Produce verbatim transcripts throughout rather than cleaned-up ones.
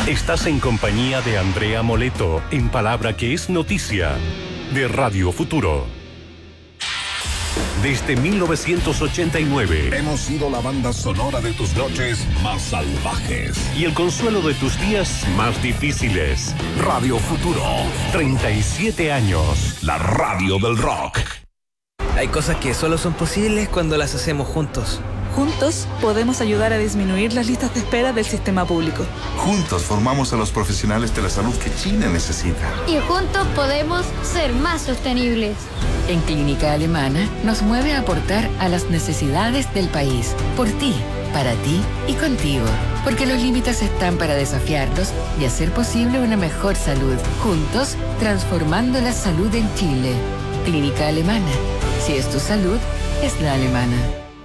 Estás en compañía de Andrea Moleto en Palabra que es Noticia, de Radio Futuro. Desde mil novecientos ochenta y nueve hemos sido la banda sonora de tus noches más salvajes y el consuelo de tus días más difíciles. Radio Futuro, treinta y siete años, la radio del rock. Hay cosas que solo son posibles cuando las hacemos juntos. Juntos podemos ayudar a disminuir las listas de espera del sistema público. Juntos formamos a los profesionales de la salud que Chile necesita. Y juntos podemos ser más sostenibles. En Clínica Alemana nos mueve a aportar a las necesidades del país. Por ti, para ti y contigo. Porque los límites están para desafiarlos y hacer posible una mejor salud. Juntos, transformando la salud en Chile. Clínica Alemana. Si es tu salud, es la alemana.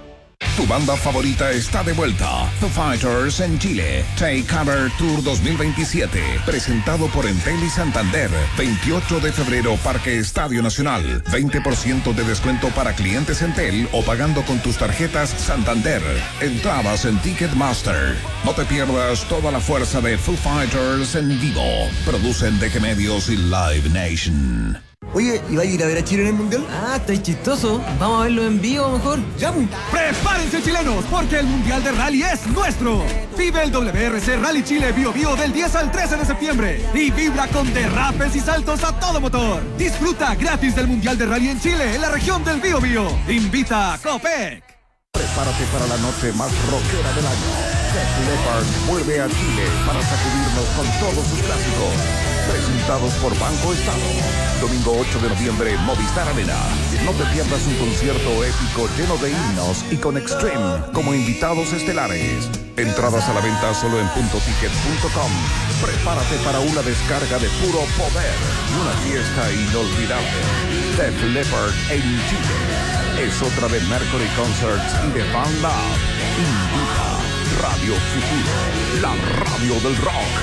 Tu banda favorita está de vuelta. Foo Fighters en Chile. Take Cover Tour dos mil veintisiete. Presentado por Entel y Santander. veintiocho de febrero, Parque Estadio Nacional. veinte por ciento de descuento para clientes Entel o pagando con tus tarjetas Santander. Entradas en Ticketmaster. No te pierdas toda la fuerza de Foo Fighters en vivo. Producen D G Medios y Live Nation. Oye, ¿y va a ir a ver a Chile en el Mundial? Ah, está chistoso. Vamos a verlo en vivo mejor. ¡Ya! ¡Prepárense, chilenos! Porque el Mundial de Rally es nuestro. Vive el W R C Rally Chile Bio Bio del diez al trece de septiembre. Y vibra con derrapes y saltos a todo motor. Disfruta gratis del Mundial de Rally en Chile, en la región del Bio Bio. Invita a Copec. Prepárate para la noche más rockera del año. Def Leppard vuelve a Chile para sacudirnos con todos sus clásicos. Presentados por Banco Estado. Domingo ocho de noviembre, Movistar Arena. No te pierdas un concierto épico lleno de himnos y con Extreme como invitados estelares. Entradas a la venta solo en punto ticket punto com. Prepárate para una descarga de puro poder y una fiesta inolvidable. Def Leppard en Chile. Es otra de Mercury Concerts y de Van Love. Invita Radio Futuro, la radio del rock.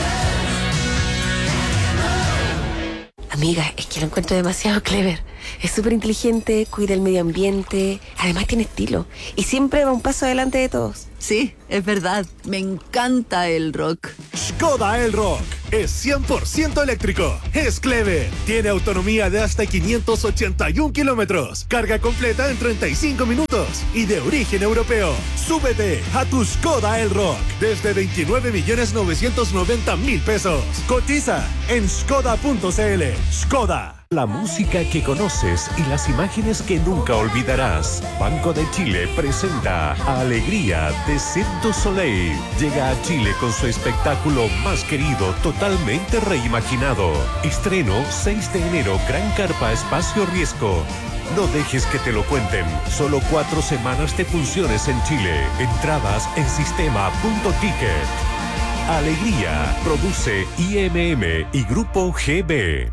Amiga, es que lo encuentro demasiado clever. Es súper inteligente, cuida el medio ambiente, además tiene estilo. Y siempre va un paso adelante de todos. Sí, es verdad. Me encanta el rock. Skoda Elrock es cien por ciento eléctrico. Es clever. Tiene autonomía de hasta quinientos ochenta y uno kilómetros. Carga completa en treinta y cinco minutos. Y de origen europeo. Súbete a tu Skoda Elrock desde veintinueve millones novecientos noventa mil pesos. Cotiza en skoda punto c l. Skoda. La música que conoces y las imágenes que nunca olvidarás. Banco de Chile presenta Alegría de Cirque du Soleil. Llega a Chile con su espectáculo más querido, totalmente reimaginado. Estreno seis de enero, Gran Carpa Espacio Riesgo. No dejes que te lo cuenten. Solo cuatro semanas de funciones en Chile. Entradas en sistema punto ticket. Alegría. Produce I M M y Grupo G B.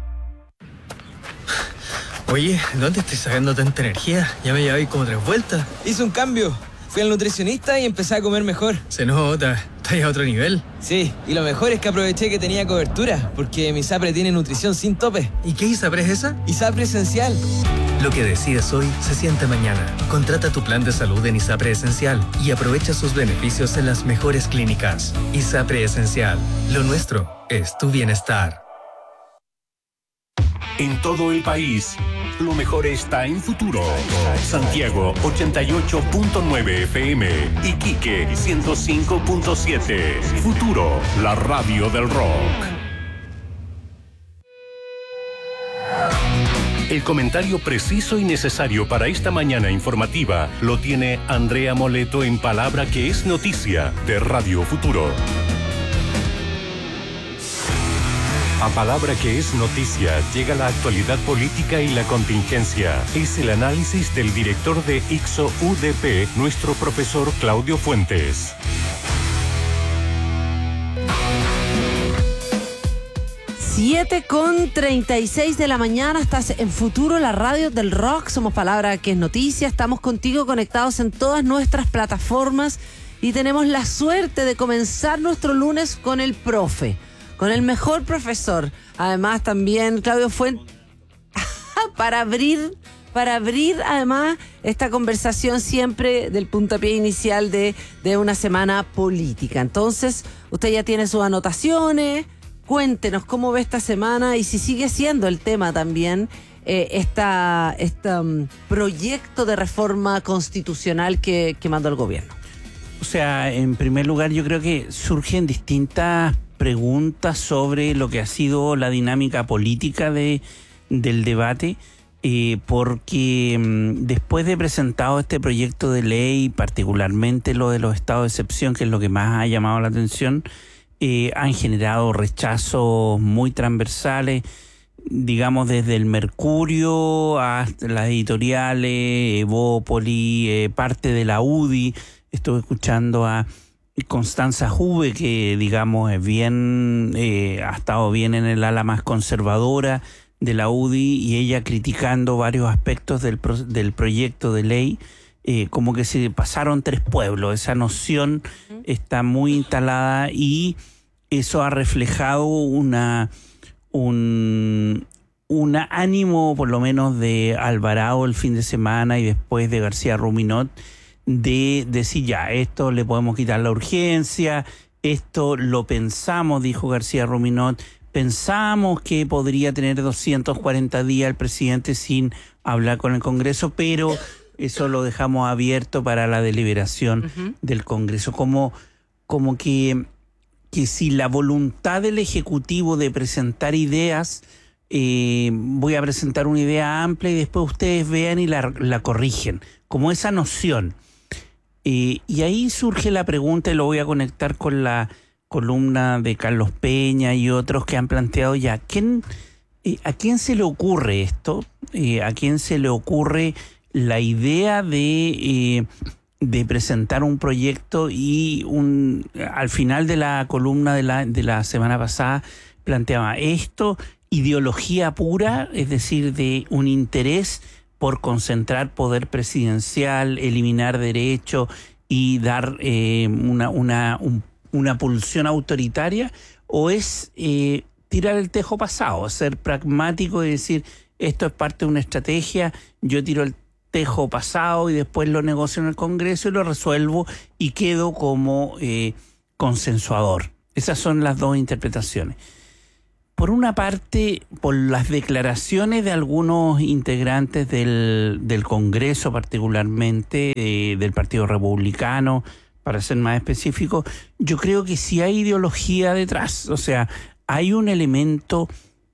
Oye, ¿dónde estoy sacando tanta energía? Ya me llevé como tres vueltas. Hice un cambio. Fui al nutricionista y empecé a comer mejor. Se nota. ¿Estás a otro nivel? Sí, y lo mejor es que aproveché que tenía cobertura, porque mi ISAPRE tiene nutrición sin tope. ¿Y qué ISAPRE es esa? ISAPRE Esencial. Lo que decides hoy se siente mañana. Contrata tu plan de salud en ISAPRE Esencial y aprovecha sus beneficios en las mejores clínicas. ISAPRE Esencial. Lo nuestro es tu bienestar. En todo el país, lo mejor está en Futuro. Santiago ochenta y ocho punto nueve F M, Iquique ciento cinco punto siete. Futuro, la radio del rock. El comentario preciso y necesario para esta mañana informativa lo tiene Andrea Moleto en Palabra que es Noticia, de Radio Futuro. A Palabra que es Noticia llega la actualidad política y la contingencia. Es el análisis del director de I C S O U D P, nuestro profesor Claudio Fuentes. siete con treinta y seis de la mañana, estás en Futuro, la radio del rock. Somos Palabra que es Noticia. Estamos contigo conectados en todas nuestras plataformas y tenemos la suerte de comenzar nuestro lunes con el profe. Con el mejor profesor. Además también Claudio Fuentes para abrir para abrir además esta conversación siempre del puntapié inicial de, de una semana política. Entonces, usted ya tiene sus anotaciones, cuéntenos cómo ve esta semana y si sigue siendo el tema también eh, esta, este um, proyecto de reforma constitucional que, que mandó el gobierno. O sea, en primer lugar yo creo que surgen distintas preguntas sobre lo que ha sido la dinámica política de, del debate, eh, porque mmm, después de presentado este proyecto de ley, particularmente lo de los estados de excepción, que es lo que más ha llamado la atención, eh, han generado rechazos muy transversales, digamos desde el Mercurio hasta las editoriales, Evópoli, eh, parte de la U D I. Estuve escuchando a Constanza Juve, que digamos es bien, eh, ha estado bien en el ala más conservadora de la U D I, y ella criticando varios aspectos del, pro, del proyecto de ley, eh, como que se pasaron tres pueblos. Esa noción está muy instalada y eso ha reflejado una un, una ánimo, por lo menos de Alvarado el fin de semana y después de García Ruminot, de decir ya, esto le podemos quitar la urgencia, esto lo pensamos, dijo García Ruminot, pensamos que podría tener doscientos cuarenta días el presidente sin hablar con el Congreso, pero eso lo dejamos abierto para la deliberación uh-huh. del Congreso, como, como que, que si la voluntad del Ejecutivo de presentar ideas, eh, voy a presentar una idea amplia y después ustedes vean y la, la corrigen, como esa noción. Eh, y ahí surge la pregunta, y lo voy a conectar con la columna de Carlos Peña y otros que han planteado ya, ¿quién, eh, ¿a quién se le ocurre esto? Eh, ¿A quién se le ocurre la idea de, eh, de presentar un proyecto? Y un al final de la columna de la, de la semana pasada planteaba esto, ideología pura, es decir, de un interés por concentrar poder presidencial, eliminar derechos y dar eh, una, una, un, una pulsión autoritaria, o es eh, tirar el tejo pasado, ser pragmático y decir, esto es parte de una estrategia, yo tiro el tejo pasado y después lo negocio en el Congreso y lo resuelvo y quedo como eh, consensuador. Esas son las dos interpretaciones. Por una parte, por las declaraciones de algunos integrantes del, del Congreso, particularmente eh, del Partido Republicano, para ser más específico, yo creo que sí hay ideología detrás. O sea, hay un elemento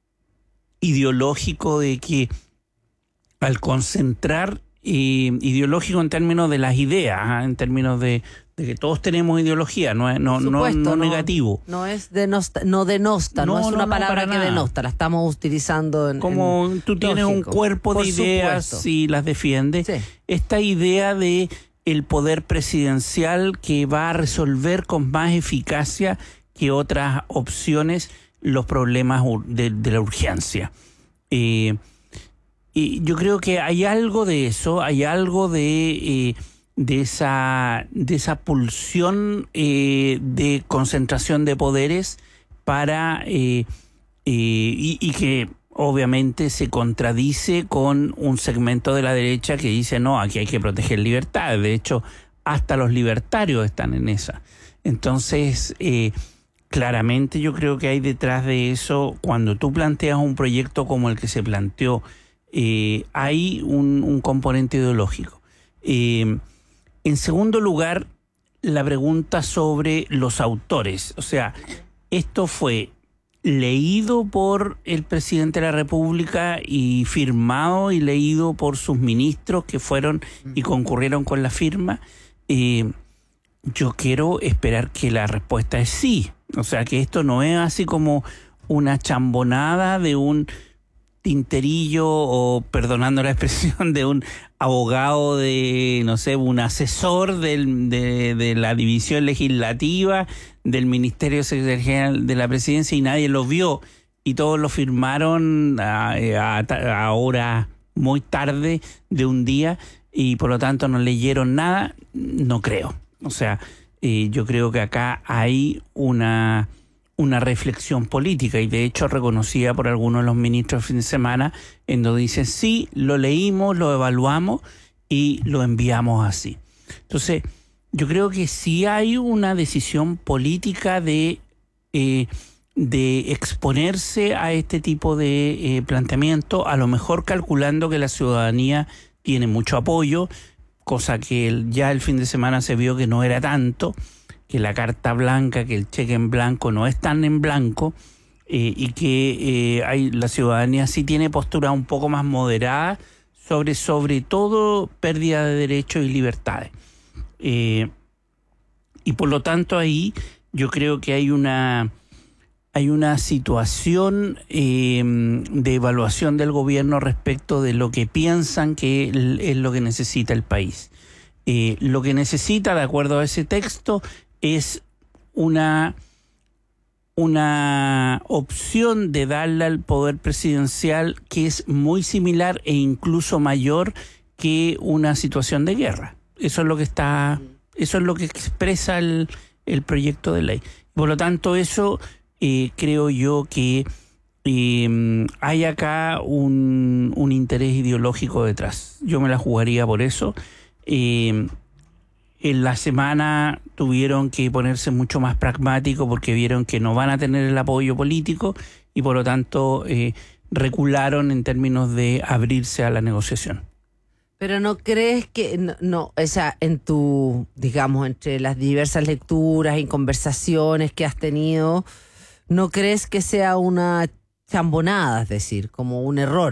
ideológico de que al concentrar, eh, ideológico en términos de las ideas, ¿eh? en términos de... de que todos tenemos ideología, no es no, supuesto, no, no, no negativo. No es denosta, no denosta, no, no es una no, palabra no, que denosta, la estamos utilizando en... Como en, tú tienes lógico, un cuerpo de ideas supuesto. Y las defiendes, sí. Esta idea de el poder presidencial que va a resolver con más eficacia que otras opciones los problemas de, de la urgencia. Eh, y yo creo que hay algo de eso, hay algo de... Eh, de esa de esa pulsión eh, de concentración de poderes para eh, eh, y, y que obviamente se contradice con un segmento de la derecha que dice no, aquí hay que proteger libertades. De hecho, hasta los libertarios están en esa. Entonces, eh, claramente yo creo que hay detrás de eso, cuando tú planteas un proyecto como el que se planteó, eh, hay un, un componente ideológico. Eh, En segundo lugar, la pregunta sobre los autores. O sea, esto fue leído por el presidente de la República y firmado y leído por sus ministros que fueron y concurrieron con la firma. Eh, yo quiero esperar que la respuesta es sí. O sea, que esto no es así como una chambonada de un tinterillo o, perdonando la expresión, de un abogado de, no sé, un asesor del, de, de la división legislativa del Ministerio Secretarial de la Presidencia y nadie lo vio y todos lo firmaron a, a, a horas muy tarde de un día y por lo tanto no leyeron nada. No creo. O sea, eh, yo creo que acá hay una... una reflexión política, y de hecho reconocida por algunos de los ministros el fin de semana, en donde dicen sí, lo leímos, lo evaluamos y lo enviamos así. Entonces, yo creo que sí hay una decisión política de, eh, de exponerse a este tipo de eh, planteamiento, a lo mejor calculando que la ciudadanía tiene mucho apoyo, cosa que el, ya el fin de semana se vio que no era tanto, que la carta blanca, que el cheque en blanco no es tan en blanco, eh, y que eh, hay, la ciudadanía sí tiene postura un poco más moderada sobre, sobre todo pérdida de derechos y libertades. Eh, y por lo tanto ahí yo creo que hay una hay una situación eh, de evaluación del gobierno respecto de lo que piensan que es lo que necesita el país. Eh, lo que necesita, de acuerdo a ese texto, es una una opción de darle al poder presidencial que es muy similar e incluso mayor que una situación de guerra. Eso es lo que está, eso es lo que expresa el, el proyecto de ley. Por lo tanto, eso eh, creo yo que eh, hay acá un, un interés ideológico detrás. Yo me la jugaría por eso. Eh, en la semana tuvieron que ponerse mucho más pragmáticos porque vieron que no van a tener el apoyo político y por lo tanto eh, recularon en términos de abrirse a la negociación. Pero no crees que, no, no, o sea, en tu, digamos, entre las diversas lecturas y conversaciones que has tenido, ¿no crees que sea una chambonada, es decir, como un error?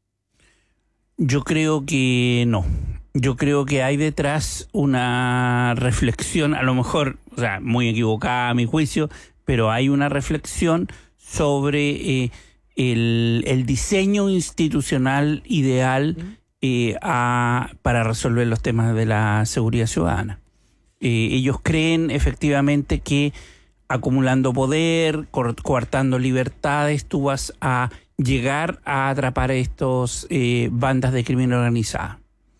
Yo creo que no. Yo creo que hay detrás una reflexión, a lo mejor, o sea, muy equivocada a mi juicio, pero hay una reflexión sobre eh, el, el diseño institucional ideal Eh, a, para resolver los temas de la seguridad ciudadana. Eh, ellos creen efectivamente que acumulando poder, coartando libertades, tú vas a llegar a atrapar a estos eh, bandas de crimen organizada.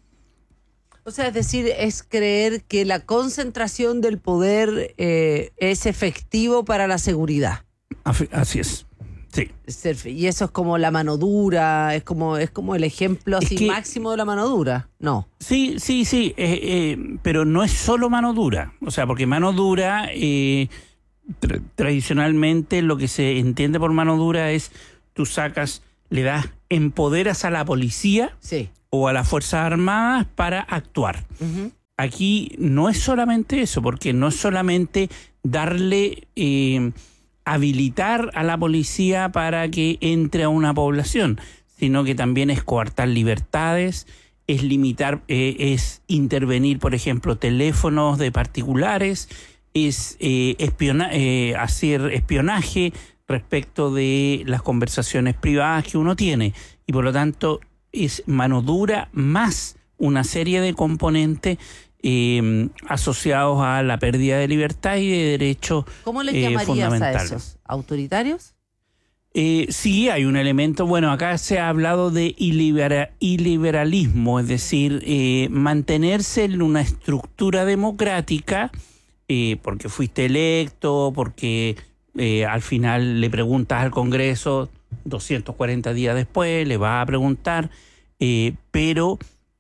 O sea, es decir, es creer que la concentración del poder eh, es efectivo para la seguridad. Así es. Sí. Y eso es como la mano dura, es como es como el ejemplo así que, máximo de la mano dura, ¿no? Sí, sí, sí, eh, eh, pero no es solo mano dura, o sea, porque mano dura, eh, tra- tradicionalmente lo que se entiende por mano dura es tú sacas, le das, empoderas a la policía sí. o a las Fuerzas Armadas para actuar. Uh-huh. Aquí no es solamente eso, porque no es solamente darle... Eh, habilitar a la policía para que entre a una población, sino que también es coartar libertades, es limitar, eh, es intervenir, por ejemplo, teléfonos de particulares, es eh, espiona- eh, hacer espionaje respecto de las conversaciones privadas que uno tiene, y por lo tanto es mano dura más una serie de componentes Eh, asociados a la pérdida de libertad y de derechos fundamentales. ¿Cómo le llamarías a esos? ¿Autoritarios? Eh, sí, hay un elemento, bueno, acá se ha hablado de ilibera, iliberalismo, es decir, eh, mantenerse en una estructura democrática, eh, porque fuiste electo, porque eh, al final le preguntas al Congreso doscientos cuarenta días después, le vas a preguntar, eh, pero...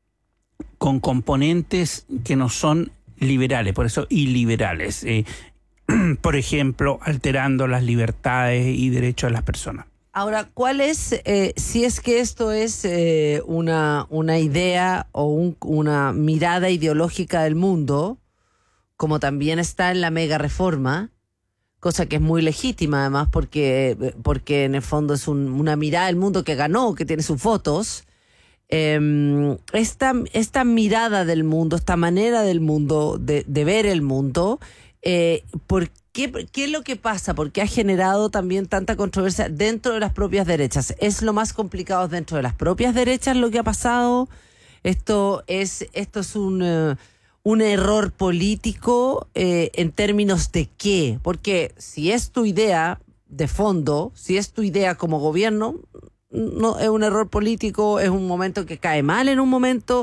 con componentes que no son liberales, por eso iliberales. Eh, por ejemplo, alterando las libertades y derechos de las personas. Ahora, ¿cuál es, eh, si es que esto es eh, una, una idea o un, una mirada ideológica del mundo, como también está en la mega reforma, cosa que es muy legítima además, porque, porque en el fondo es un, una mirada del mundo que ganó, que tiene sus votos, Eh, esta, esta mirada del mundo, esta manera del mundo, de, de ver el mundo, eh, ¿por qué, qué es lo que pasa? ¿Por qué ha generado también tanta controversia dentro de las propias derechas? ¿Es lo más complicado dentro de las propias derechas lo que ha pasado? ¿Esto es, esto es un, uh, un error político eh, en términos de qué? Porque si es tu idea de fondo, si es tu idea como gobierno... no es un error político, es un momento que cae mal en un momento,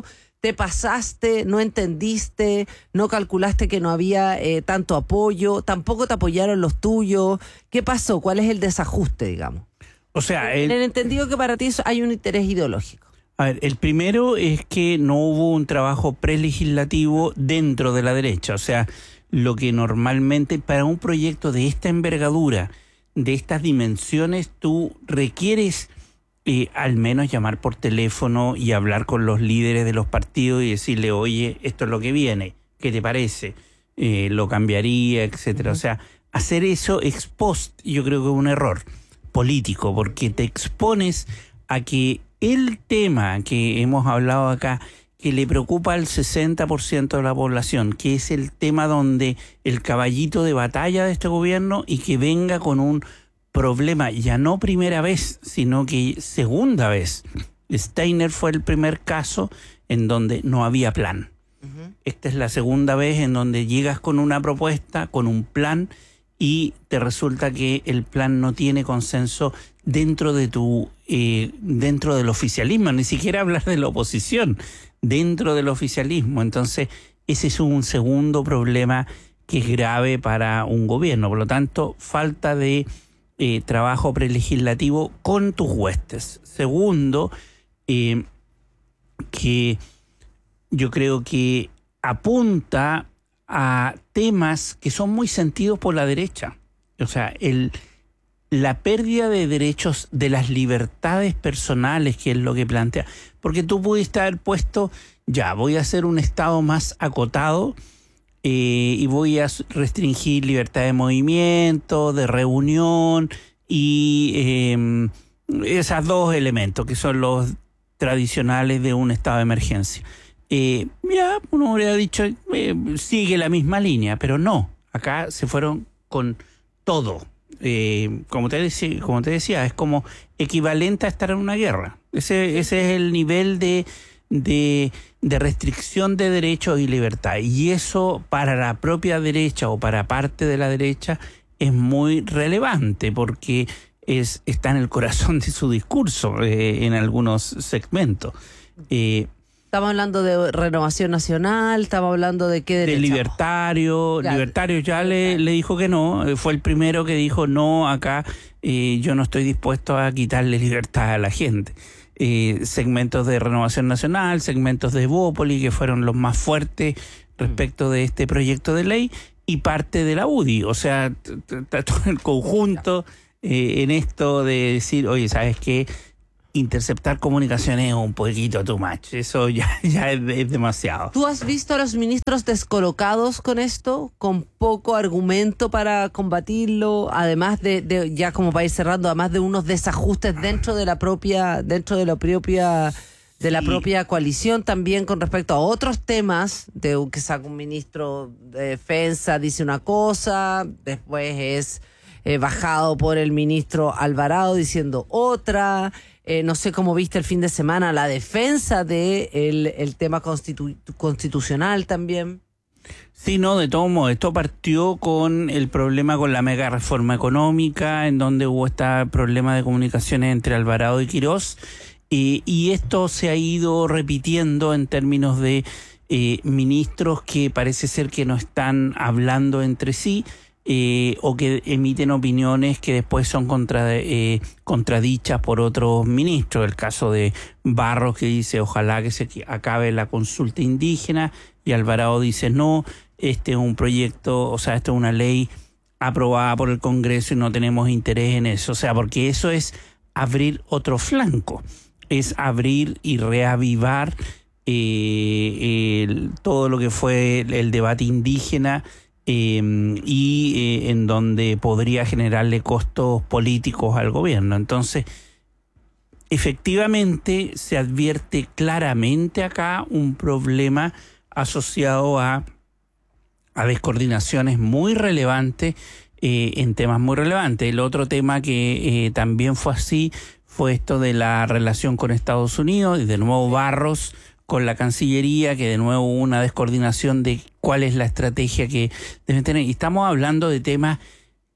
te pasaste, no entendiste, no calculaste que no había eh, tanto apoyo, tampoco te apoyaron los tuyos. ¿Qué pasó? ¿Cuál es el desajuste, digamos? O sea, el, en el entendido que para ti hay un interés ideológico. A ver, el primero es que no hubo un trabajo prelegislativo dentro de la derecha. O sea, lo que normalmente para un proyecto de esta envergadura, de estas dimensiones, tú requieres eh, al menos llamar por teléfono y hablar con los líderes de los partidos y decirle, oye, esto es lo que viene, ¿qué te parece? Eh, lo cambiaría, etcétera. Uh-huh. O sea, hacer eso ex post yo creo que es un error político, porque te expones a que el tema que hemos hablado acá, que le preocupa al sesenta por ciento de la población, que es el tema donde el caballito de batalla de este gobierno, y que venga con un problema ya no primera vez, sino que segunda vez. Steiner fue el primer caso en donde no había plan. Uh-huh. Esta es la segunda vez en donde llegas con una propuesta, con un plan, y te resulta que el plan no tiene consenso dentro de tu eh, dentro del oficialismo, ni siquiera hablar de la oposición, dentro del oficialismo. Entonces, ese es un segundo problema que es grave para un gobierno. Por lo tanto, falta de eh, trabajo prelegislativo con tus huestes. Segundo, eh, que yo creo que apunta a temas que son muy sentidos por la derecha. O sea, el, la pérdida de derechos, de las libertades personales, que es lo que plantea. Porque tú pudiste haber puesto, ya, voy a hacer un Estado más acotado eh, y voy a restringir libertad de movimiento, de reunión y eh, esos dos elementos que son los tradicionales de un estado de emergencia. Eh, ya uno habría dicho, eh, sigue la misma línea, pero no, acá se fueron con todo. Eh, como te decía, como te decía, es como equivalente a estar en una guerra. Ese, ese es el nivel de, de, de restricción de derechos y libertad. Y eso para la propia derecha o para parte de la derecha es muy relevante, porque es, está en el corazón de su discurso eh, en algunos segmentos. Eh, Estamos hablando de Renovación Nacional, estamos hablando de qué derecha. De Libertario, claro. Libertario ya le, le dijo que no, fue el primero que dijo no, acá eh, yo no estoy dispuesto a quitarle libertad a la gente. Eh, segmentos de Renovación Nacional, segmentos de Bópoli, que fueron los más fuertes respecto de este proyecto de ley, y parte de la U D I, o sea, todo el conjunto eh, en esto de decir, oye, ¿sabes qué? Interceptar comunicaciones es un poquito too much. Eso ya, ya es, es demasiado. ¿Tú has visto a los ministros descolocados con esto? Con poco argumento para combatirlo, además de, de ya como para ir cerrando, además de unos desajustes dentro de la propia, dentro de la propia, de la sí. propia coalición, también con respecto a otros temas, de que saca un ministro de defensa, dice una cosa, después es eh, bajado por el ministro Alvarado diciendo otra. Eh, no sé cómo viste el fin de semana la defensa de el, el tema constitu- constitucional también. Sí, no, de todos modos, esto partió con el problema con la mega reforma económica, en donde hubo este problema de comunicaciones entre Alvarado y Quirós, eh, y esto se ha ido repitiendo en términos de eh, ministros que parece ser que no están hablando entre sí, Eh, o que emiten opiniones que después son contra, eh, contradichas por otros ministros. El caso de Barros, que dice ojalá que se acabe la consulta indígena, y Alvarado dice no, este es un proyecto, o sea, esto es una ley aprobada por el Congreso y no tenemos interés en eso. O sea, porque eso es abrir otro flanco, es abrir y reavivar eh, el, todo lo que fue el, el debate indígena, Eh, y eh, en donde podría generarle costos políticos al gobierno. Entonces, efectivamente se advierte claramente acá un problema asociado a, a descoordinaciones muy relevantes eh, en temas muy relevantes. El otro tema que eh, también fue así fue esto de la relación con Estados Unidos, y de nuevo Barros con la Cancillería, que de nuevo hubo una descoordinación de cuál es la estrategia que deben tener. Y estamos hablando de temas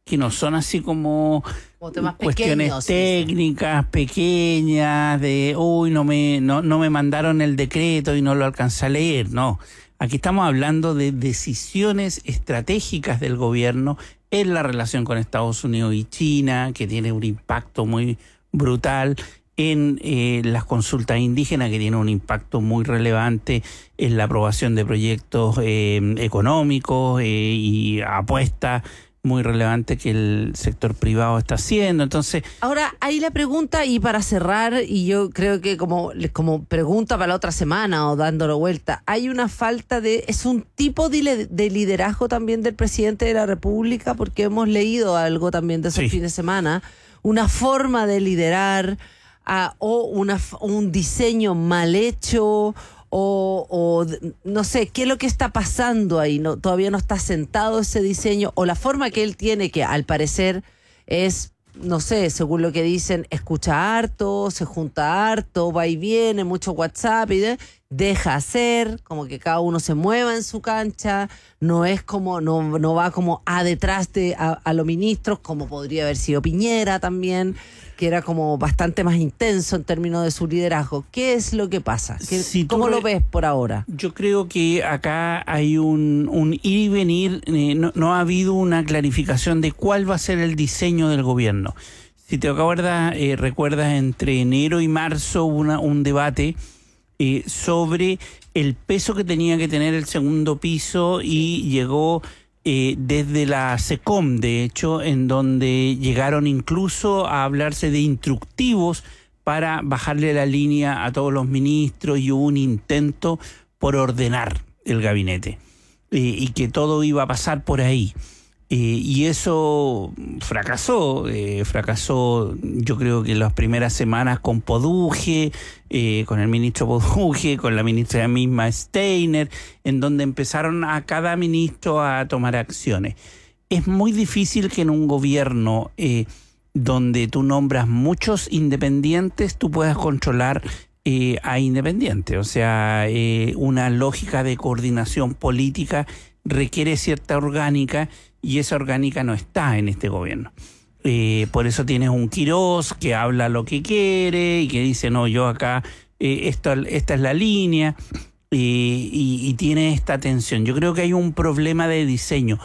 que no son así como, como temas cuestiones pequeños, técnicas, sí. pequeñas, de uy, no me, no, no me mandaron el decreto y no lo alcancé a leer. No, aquí estamos hablando de decisiones estratégicas del gobierno en la relación con Estados Unidos y China, que tiene un impacto muy brutal, en eh, las consultas indígenas, que tiene un impacto muy relevante en la aprobación de proyectos eh, económicos eh, y apuestas muy relevante que el sector privado está haciendo. Entonces, ahora ahí la pregunta, y para cerrar, y yo creo que como, como pregunta para la otra semana o dándolo vuelta, hay una falta de, es un tipo de, de liderazgo también del presidente de la República, porque hemos leído algo también de esos sí. fines de semana, una forma de liderar uh, o una, un diseño mal hecho. O, o no sé, ¿qué es lo que está pasando ahí? No, todavía no está sentado ese diseño, o la forma que él tiene, que al parecer es, no sé, según lo que dicen, escucha harto, se junta harto, va y viene, mucho WhatsApp, y de, deja hacer, como que cada uno se mueva en su cancha, no es como, no, no va como a detrás de a, a los ministros, como podría haber sido Piñera también, que era como bastante más intenso en términos de su liderazgo. ¿Qué es lo que pasa? ¿Qué, si ¿Cómo lo ves por ahora? Yo creo que acá hay un, un ir y venir, eh, no, no ha habido una clarificación de cuál va a ser el diseño del gobierno. Si te acuerdas, eh, recuerdas, entre enero y marzo hubo una, un debate eh, sobre el peso que tenía que tener el segundo piso, y llegó Eh, desde la SECOM, de hecho, en donde llegaron incluso a hablarse de instructivos para bajarle la línea a todos los ministros, y hubo un intento por ordenar el gabinete eh, y que todo iba a pasar por ahí. Eh, y eso fracasó, eh, fracasó yo creo que las primeras semanas con Poduje, eh, con el ministro Poduje, con la ministra misma Steiner, en donde empezaron a cada ministro a tomar acciones. Es muy difícil que en un gobierno eh, donde tú nombras muchos independientes, tú puedas controlar eh, a independientes. O sea, eh, una lógica de coordinación política requiere cierta orgánica, y esa orgánica no está en este gobierno. Eh, por eso tienes un Quirós que habla lo que quiere y que dice, no, yo acá, eh, esto, esta es la línea, eh, y, y tiene esta tensión. Yo creo que hay un problema de diseño.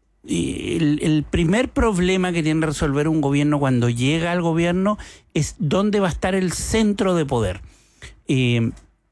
Eh, el, el primer problema que tiene que resolver un gobierno cuando llega al gobierno es dónde va a estar el centro de poder. Eh,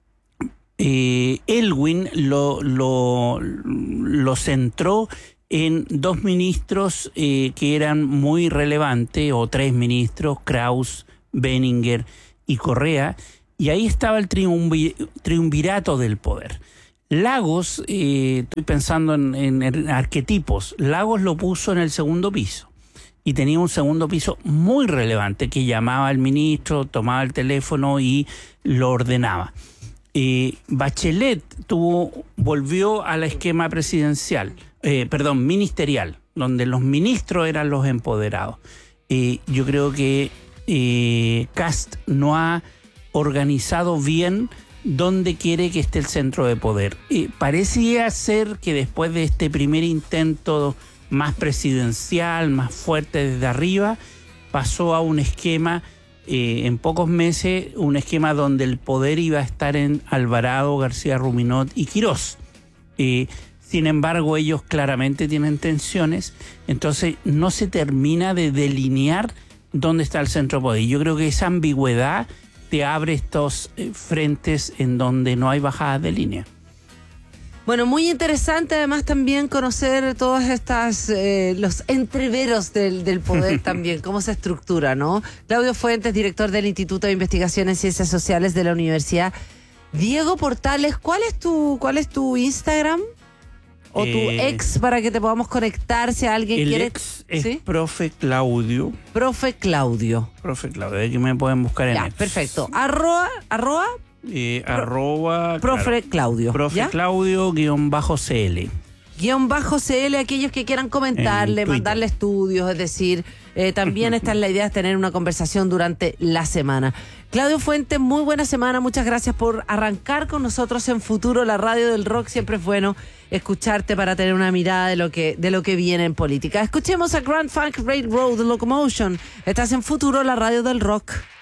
eh, Elwin lo, lo, lo centró en dos ministros eh, que eran muy relevantes, o tres ministros, Kraus, Benninger y Correa, y ahí estaba el triunvi- triunvirato del poder. Lagos, eh, estoy pensando en, en, en arquetipos, Lagos lo puso en el segundo piso, y tenía un segundo piso muy relevante, que llamaba al ministro, tomaba el teléfono y lo ordenaba. Eh, Bachelet tuvo, volvió al esquema presidencial, eh, perdón, ministerial, donde los ministros eran los empoderados. Eh, yo creo que eh, Kast no ha organizado bien dónde quiere que esté el centro de poder. Eh, parecía ser que después de este primer intento más presidencial, más fuerte desde arriba, pasó a un esquema, Eh, en pocos meses, un esquema donde el poder iba a estar en Alvarado, García Ruminot y Quirós. Eh, sin embargo, ellos claramente tienen tensiones, entonces no se termina de delinear dónde está el centro de poder. Y yo creo que esa ambigüedad te abre estos eh, frentes en donde no hay bajadas de línea. Bueno, muy interesante además también conocer todas estas, eh, los entreveros del, del poder también, cómo se estructura, ¿no? Claudio Fuentes, director del Instituto de Investigación en Ciencias Sociales de la Universidad Diego Portales. ¿Cuál es tu, cuál es tu Instagram? O eh, tu ex, para que te podamos conectar si alguien el quiere. El ex es ¿sí? Profe Claudio. Profe Claudio. Profe Claudio, aquí me pueden buscar en ya, ex. Perfecto. Arroba, arroba. Eh, Pro, arroba Profe claro, Claudio. Profe ¿ya? Claudio guión bajo C L. guión bajo C L, aquellos que quieran comentarle, mandarle estudios, es decir, eh, también esta es la idea, es tener una conversación durante la semana. Claudio Fuentes, muy buena semana, muchas gracias por arrancar con nosotros en Futuro, la radio del rock. Siempre es bueno escucharte para tener una mirada de lo que, de lo que viene en política. Escuchemos a Grand Funk Railroad Locomotion. Estás en Futuro, la radio del rock.